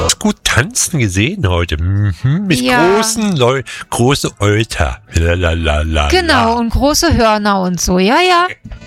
gut tanzen gesehen heute. Mit Ja. große Euter. Lalalala. Genau, und große Hörner und so. Ja, ja.